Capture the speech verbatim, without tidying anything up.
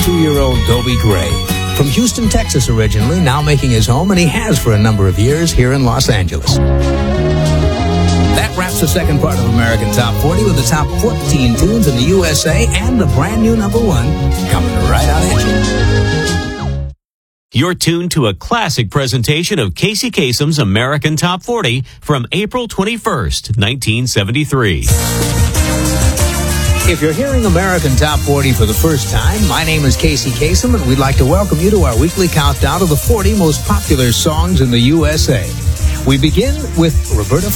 thirty-two-year-old Dobie Gray. From Houston, Texas originally, now making his home, and he has for a number of years, here in Los Angeles. That wraps the second part of American Top forty with the top fourteen tunes in the U S A and the brand new number one coming right out at you. You're tuned to a classic presentation of Casey Kasem's American Top forty from April twenty-first, nineteen seventy-three. If you're hearing American Top forty for the first time, my name is Casey Kasem, and we'd like to welcome you to our weekly countdown of the forty most popular songs in the U S A. We begin with Roberta